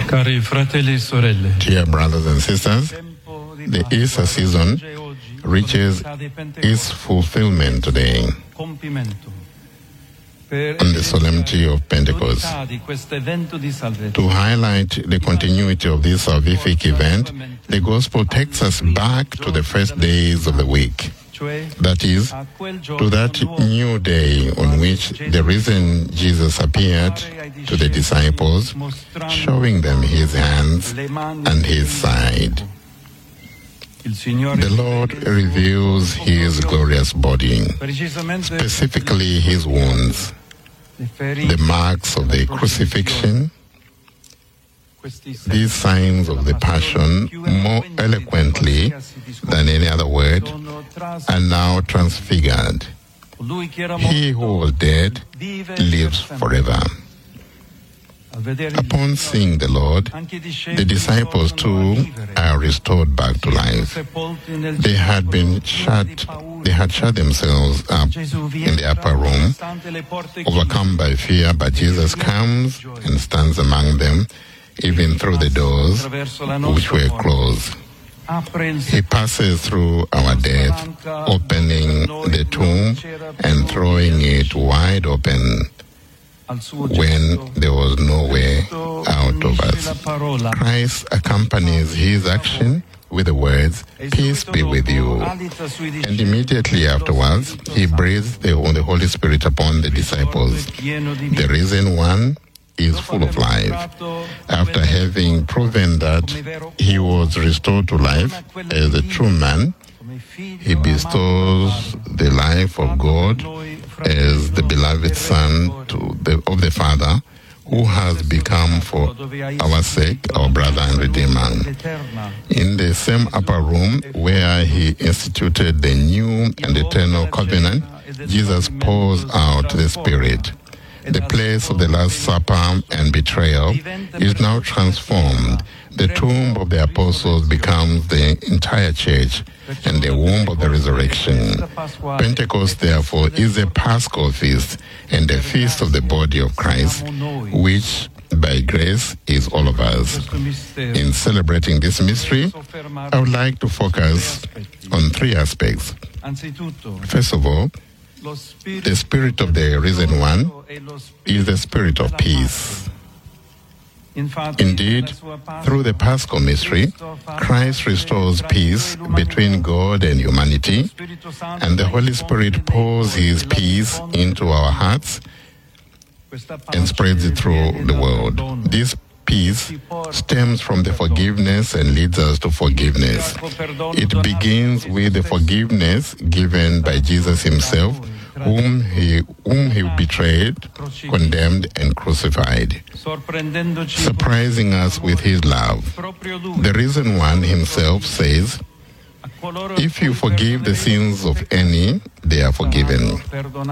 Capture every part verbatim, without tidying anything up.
Cari fratelli e sorelle, Dear brothers and sisters, the Easter season reaches its fulfillment today on the solemnity of Pentecost. To highlight the continuity of this salvific event, the Gospel takes us back to the first days of the week. That is, to that new day on which the risen Jesus appeared to the disciples, showing them his hands and his side. The Lord reveals his glorious body, specifically his wounds, the marks of the crucifixion. These signs of the Passion, more eloquently than any other word, are now transfigured. He who was dead lives forever. Upon seeing the Lord, the disciples too are restored back to life. They had been shut, they had shut themselves up in the upper room, overcome by fear, but Jesus comes and stands among them, even through the doors which were closed. He passes through our death, opening the tomb and throwing it wide open when there was no way out of us. Christ accompanies his action with the words, "Peace be with you." And immediately afterwards, he breathes the Holy Spirit upon the disciples. The risen one is full of life. After having proven that he was restored to life as a true man, he bestows the life of God as the beloved Son to the, of the Father, who has become for our sake our brother and Redeemer. In the same upper room where he instituted the new and eternal covenant, Jesus pours out the Spirit. The place of the Last Supper and betrayal is now transformed. The tomb of the apostles becomes the entire church and the womb of the resurrection. Pentecost, therefore, is a Paschal feast and a feast of the body of Christ, which by grace is all of us. In celebrating this mystery, I would like to focus on three aspects. First of all, the Spirit of the Risen One is the Spirit of peace. Indeed, through the Paschal mystery, Christ restores peace between God and humanity, and the Holy Spirit pours his peace into our hearts and spreads it through the world. This peace stems from the forgiveness and leads us to forgiveness. It begins with the forgiveness given by Jesus himself, whom he, whom he betrayed, condemned, and crucified, surprising us with his love. The Risen One himself says, "If you forgive the sins of any, they are forgiven."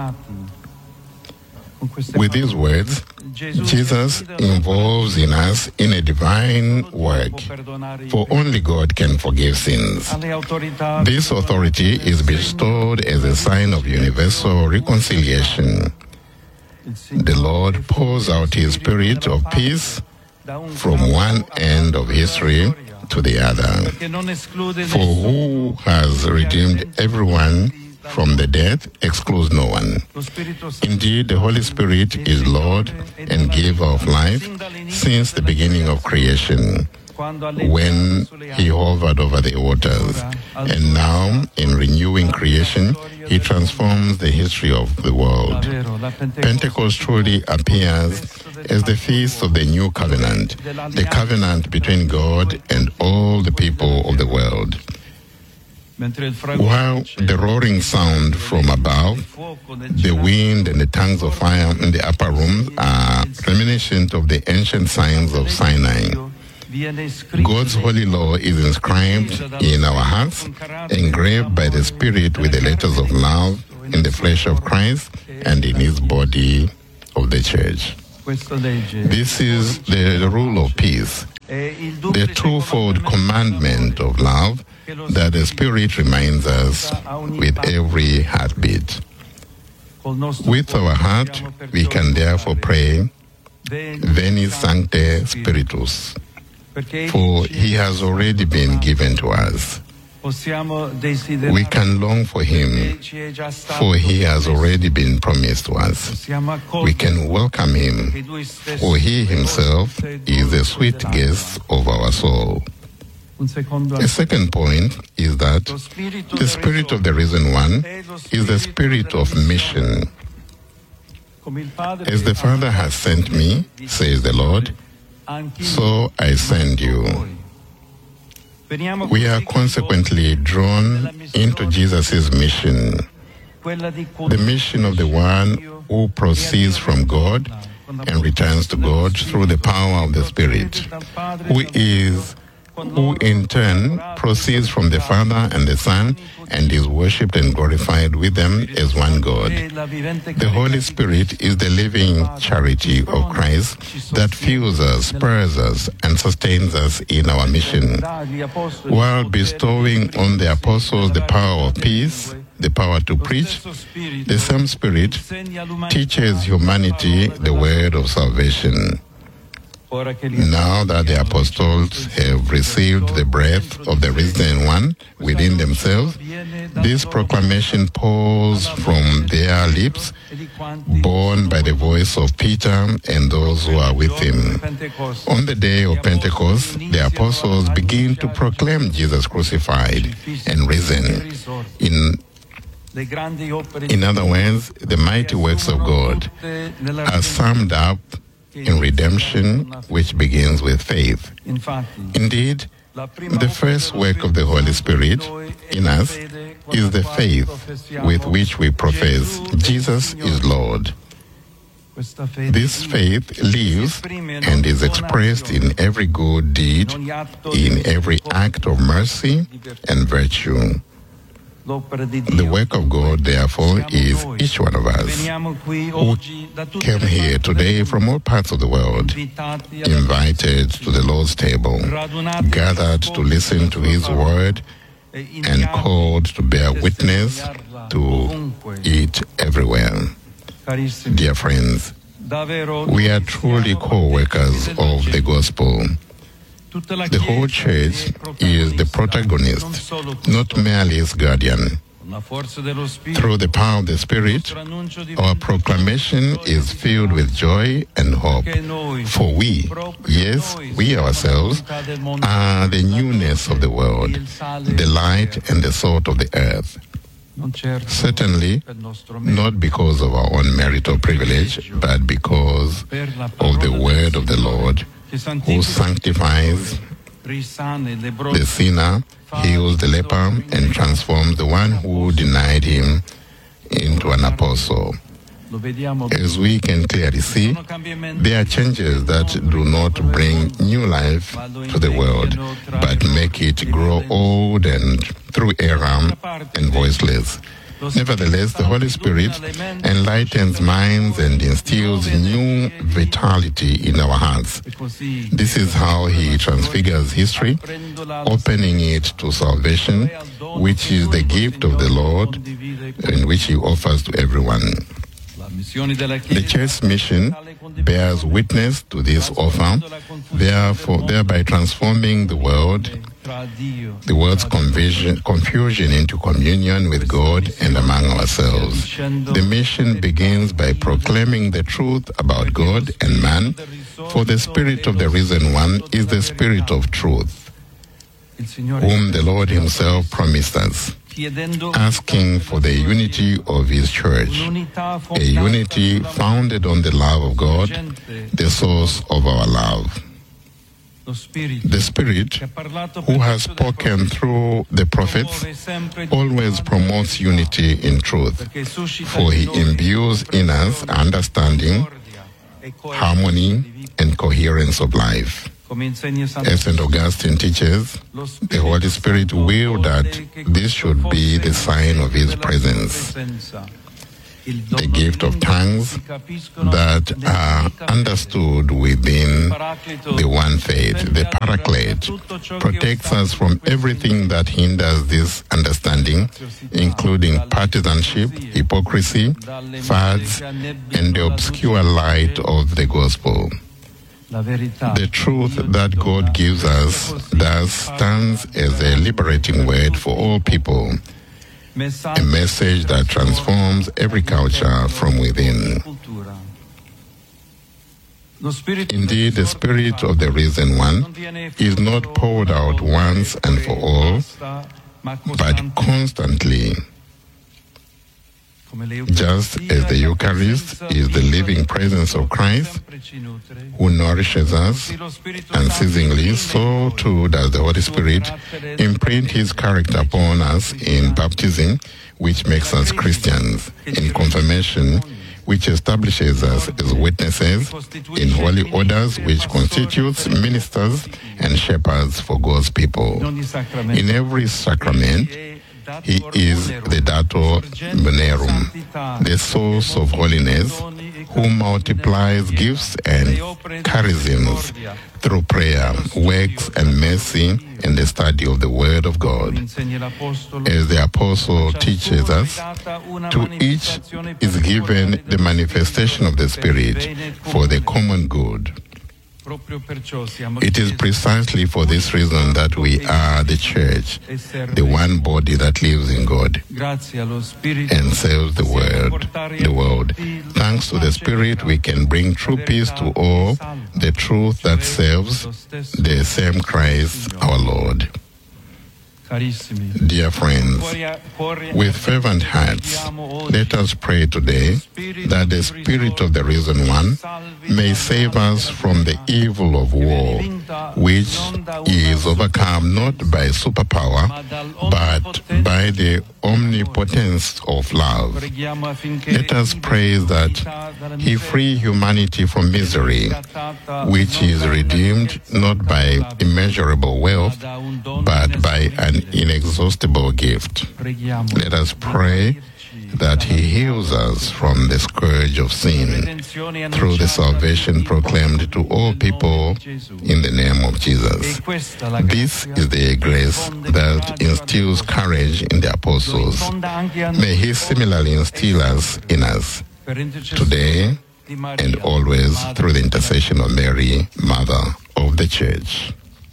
With these words, Jesus involves in us in a divine work, for only God can forgive sins. This authority is bestowed as a sign of universal reconciliation. The Lord pours out his Spirit of peace from one end of history to the other. For who has redeemed everyone from the death excludes no one. Indeed, the Holy Spirit is Lord and giver of life since the beginning of creation, when he hovered over the waters. And now, in renewing creation, he transforms the history of the world. Pentecost truly appears as the feast of the new covenant, the covenant between God and all the people of the world. While the roaring sound from above, the wind and the tongues of fire in the upper room are reminiscent of the ancient signs of Sinai. God's holy law is inscribed in our hearts, engraved by the Spirit with the letters of love in the flesh of Christ and in his body of the church. This is the rule of peace, the twofold commandment of love that the Spirit reminds us with every heartbeat. With our heart, we can therefore pray, Veni Sancte Spiritus. for he has already been given to us. We can long for him, for he has already been promised to us. We can welcome him, for he himself is the sweet guest of our soul. A second point is that the Spirit of the Risen One is the spirit of mission. As the Father has sent me, says the Lord, so I send you. We are consequently drawn into Jesus' mission, the mission of the one who proceeds from God and returns to God through the power of the Spirit, who is who in turn proceeds from the Father and the Son and is worshipped and glorified with them as one God. The Holy Spirit is the living charity of Christ that fuels us, spurs us, and sustains us in our mission, while bestowing on the apostles the power of peace, the power to preach. The same Spirit teaches humanity the word of salvation. Now that the apostles have received the breath of the Risen One within themselves, this proclamation pours from their lips, borne by the voice of Peter and those who are with him. On the day of Pentecost, the apostles begin to proclaim Jesus crucified and risen. In In other words, the mighty works of God are summed up in redemption, which begins with faith. Indeed, the first work of the Holy Spirit in us is the faith with which we profess Jesus is Lord. This faith lives and is expressed in every good deed, in every act of mercy and virtue. The work of God, therefore, is each one of us who came here today from all parts of the world, invited to the Lord's table, gathered to listen to His word, and called to bear witness to it everywhere. Dear friends, we are truly co-workers of the gospel. The whole church is the protagonist, not merely its guardian. Through the power of the Spirit, our proclamation is filled with joy and hope. For we, yes, we ourselves, are the newness of the world, the light and the salt of the earth. Certainly, not because of our own merit or privilege, but because of the word of the Lord, who sanctifies the sinner, heals the leper, and transforms the one who denied him into an apostle. As we can clearly see, there are changes that do not bring new life to the world, but make it grow old and through error and voiceless. Nevertheless, the Holy Spirit enlightens minds and instills new vitality in our hearts. This is how He transfigures history, opening it to salvation, which is the gift of the Lord and which He offers to everyone. The Church's mission bears witness to this offer, therefore, thereby transforming the world, the world's confusion, confusion into communion with God and among ourselves. The mission begins by proclaiming the truth about God and man, for the Spirit of the Risen One is the Spirit of truth, whom the Lord Himself promised us, asking for the unity of His church, a unity founded on the love of God, the source of our love. The Spirit, who has spoken through the prophets, always promotes unity in truth, for He imbues in us understanding, harmony, and coherence of life. As Saint Augustine teaches, the Holy Spirit willed that this should be the sign of His presence. The gift of tongues that are understood within the one faith, the Paraclete, protects us from everything that hinders this understanding, including partisanship, hypocrisy, fads, and the obscure light of the gospel. The truth that God gives us thus stands as a liberating word for all people, a message that transforms every culture from within. Indeed, the Spirit of the Risen One is not poured out once and for all, but constantly. Just as the Eucharist is the living presence of Christ, who nourishes us unceasingly, so too does the Holy Spirit imprint his character upon us in baptism, which makes us Christians, in confirmation, which establishes us as witnesses, in holy orders, which constitutes ministers and shepherds for God's people. In every sacrament, he is the Dator Bonorum, the source of holiness, who multiplies gifts and charisms through prayer, works, and mercy, and the study of the Word of God. As the Apostle teaches us, to each is given the manifestation of the Spirit for the common good. It is precisely for this reason that we are the Church, the one body that lives in God and serves the world. The world. Thanks to the Spirit, we can bring true peace to all, the truth that serves the same Christ our Lord. Dear friends, with fervent hearts, let us pray today that the Spirit of the Risen One may save us from the evil of war, which is overcome not by superpower, but by the omnipotence of love. Let us pray that He free humanity from misery, which is redeemed not by immeasurable wealth, but by an inexhaustible gift. Let us pray that He heals us from the scourge of sin through the salvation proclaimed to all people in the name of Jesus. This is the grace that instills courage in the apostles. May He similarly instill us in us today and always through the intercession of Mary, Mother of the Church.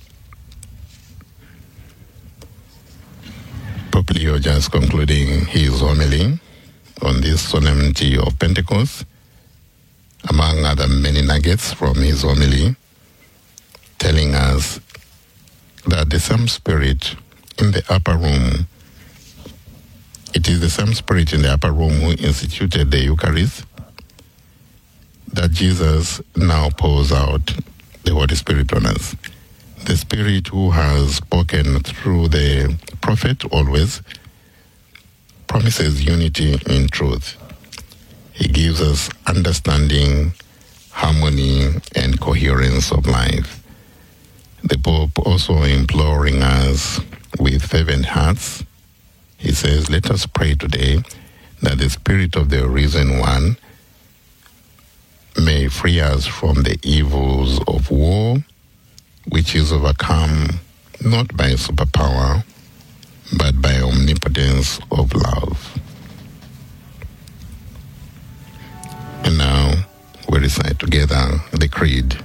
Pope Leo just concluding his homily on this solemnity of Pentecost, among other many nuggets from his homily, telling us that the same Spirit in the upper room, it is the same Spirit in the upper room who instituted the Eucharist, that Jesus now pours out the Holy Spirit on us. The Spirit who has spoken through the prophet always promises unity in truth. He gives us understanding, harmony, and coherence of life. The Pope also imploring us with fervent hearts. He says, let us pray today that the Spirit of the Risen One may free us from the evils of war, which is overcome not by superpower, but by omnipotence of love. And now we recite together the Creed.